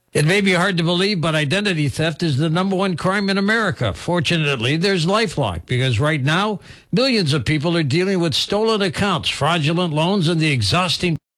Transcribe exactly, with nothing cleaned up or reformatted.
It may be hard to believe, but identity theft is the number one crime in America. Fortunately, there's LifeLock, because right now, millions of people are dealing with stolen accounts, fraudulent loans, and the exhausting